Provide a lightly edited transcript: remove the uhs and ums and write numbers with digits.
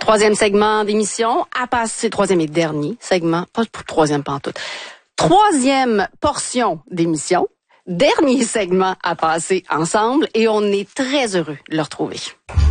Troisième segment d'émission, à passer, troisième et dernier segment, pas troisième pantoute. Troisième portion d'émission, dernier segment à passer ensemble et on est très heureux de le retrouver.